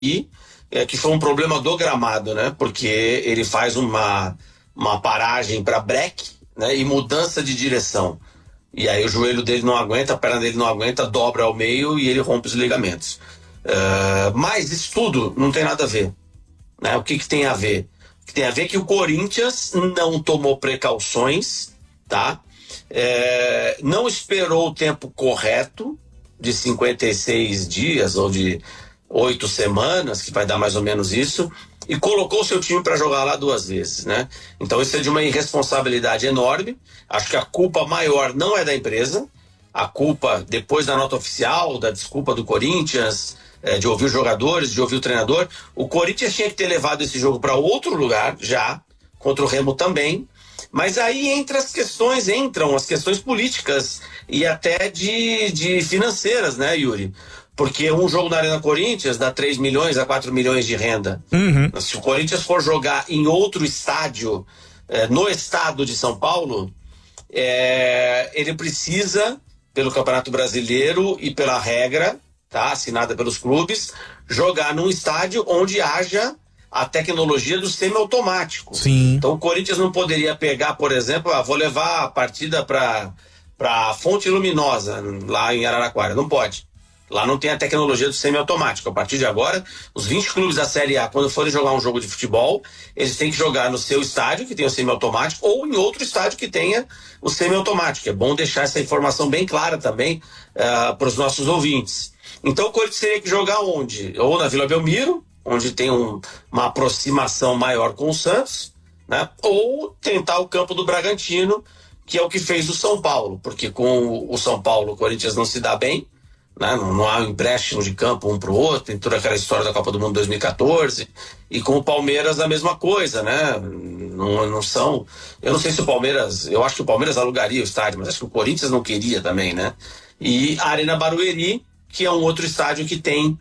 que foi um problema do gramado, né? Porque ele faz uma paragem para break, né? E mudança de direção. E aí o joelho dele não aguenta, a perna dele não aguenta, dobra ao meio e ele rompe os ligamentos. Mas isso tudo não tem nada a ver, né? O que tem a ver? O que tem a ver é que o Corinthians não tomou precauções, tá? Não esperou o tempo correto de 56 dias ou de 8 semanas, que vai dar mais ou menos isso, e colocou o seu time para jogar lá 2 vezes, né? Então isso é de uma irresponsabilidade enorme. Acho que a culpa maior não é da empresa, a culpa, depois da nota oficial, da desculpa do Corinthians, de ouvir os jogadores, de ouvir o treinador, o Corinthians tinha que ter levado esse jogo para outro lugar já, contra o Remo também. Mas aí entram as questões políticas e até de financeiras, né, Yuri? Porque um jogo na Arena Corinthians dá 3 milhões a 4 milhões de renda. Se o Corinthians for jogar em outro estádio, no estado de São Paulo, ele precisa, pelo Campeonato Brasileiro e pela regra, tá, assinada pelos clubes, jogar num estádio onde haja a tecnologia do semiautomático. Sim. Então o Corinthians não poderia pegar, por exemplo, vou levar a partida para Fonte Luminosa, lá em Araraquara. Não pode. Lá não tem a tecnologia do semiautomático. A partir de agora, os 20 clubes da Série A, quando forem jogar um jogo de futebol, eles têm que jogar no seu estádio, que tem o semiautomático, ou em outro estádio que tenha o semiautomático. É bom deixar essa informação bem clara também para os nossos ouvintes. Então o Corinthians teria que jogar onde? Ou na Vila Belmiro, onde tem uma aproximação maior com o Santos, né? Ou tentar o campo do Bragantino, que é o que fez o São Paulo, porque com o São Paulo o Corinthians não se dá bem, né? Não há um empréstimo de campo um para o outro, tem toda aquela história da Copa do Mundo 2014, e com o Palmeiras a mesma coisa, né? Não são, eu não sei se o Palmeiras, eu acho que o Palmeiras alugaria o estádio, mas acho que o Corinthians não queria também, né? E a Arena Barueri, que é um outro estádio que tem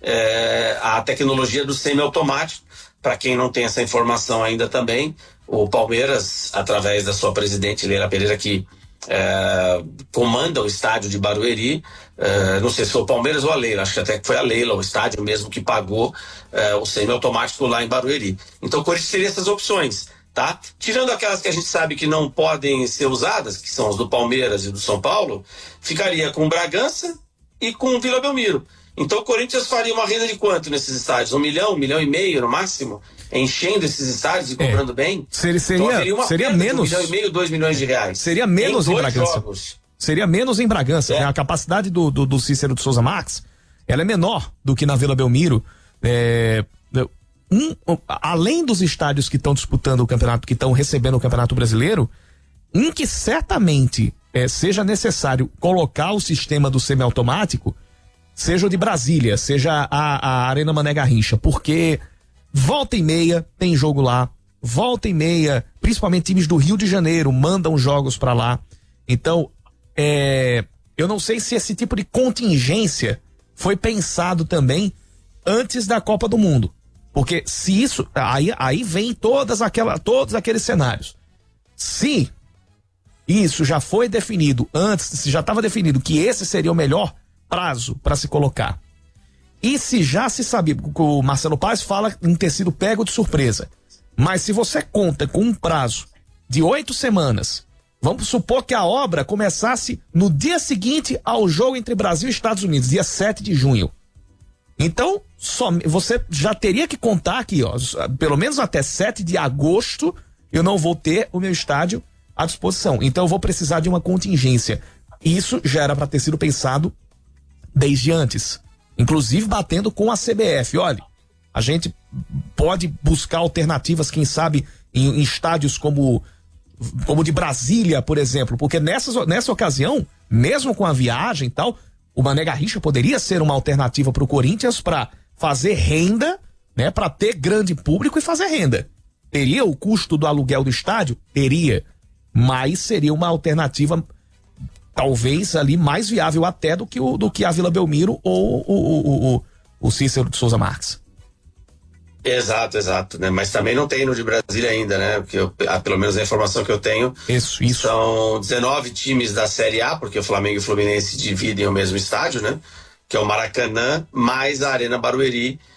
a tecnologia do semiautomático. Para quem não tem essa informação ainda também, o Palmeiras, através da sua presidente Leila Pereira, que comanda o estádio de Barueri, não sei se foi o Palmeiras ou a Leila, acho que até que foi a Leila, o estádio mesmo que pagou o semiautomático lá em Barueri. Então o Corinthians teria essas opções, tá? Tirando aquelas que a gente sabe que não podem ser usadas, que são as do Palmeiras e do São Paulo, ficaria com Bragança e com Vila Belmiro. Então o Corinthians faria uma renda de quanto nesses estádios? 1 milhão, 1,5 milhões no máximo? Enchendo esses estádios e cobrando bem? Seria menos. 1,5 milhão, 2 milhões de reais. Seria menos em Bragança. Jogos. Seria menos em Bragança. Né? A capacidade do Cícero de Souza Marques, ela é menor do que na Vila Belmiro. Além dos estádios que estão disputando o campeonato, que estão recebendo o Campeonato Brasileiro, que certamente seja necessário colocar o sistema do semiautomático, seja o de Brasília, seja a Arena Mané Garrincha, porque volta e meia tem jogo lá, volta e meia, principalmente times do Rio de Janeiro mandam jogos pra lá. Então, eu não sei se esse tipo de contingência foi pensado também antes da Copa do Mundo, porque se isso, aí vem todos aqueles cenários. Se isso já foi definido antes, se já estava definido que esse seria o melhor prazo para se colocar, e se já se sabia, o Marcelo Paes fala em ter sido pego de surpresa, mas se você conta com um prazo de 8 semanas, vamos supor que a obra começasse no dia seguinte ao jogo entre Brasil e Estados Unidos, dia 7 de junho. Então, você já teria que contar aqui, pelo menos até 7 de agosto, eu não vou ter o meu estádio à disposição. Então eu vou precisar de uma contingência. Isso já era para ter sido pensado desde antes, inclusive batendo com a CBF. Olha, a gente pode buscar alternativas, quem sabe em estádios como de Brasília, por exemplo, porque nessa ocasião, mesmo com a viagem e tal, o Mané Garrincha poderia ser uma alternativa para o Corinthians para fazer renda, né, para ter grande público e fazer renda. Teria o custo do aluguel do estádio? Teria, mas seria uma alternativa talvez ali mais viável até do que a Vila Belmiro ou o Cícero de Souza Marques. Exato, né? Mas também não tem no de Brasília ainda, né? Porque pelo menos a informação que eu tenho, isso. São 19 times da Série A, porque o Flamengo e o Fluminense dividem o mesmo estádio, né? Que é o Maracanã, mais a Arena Barueri,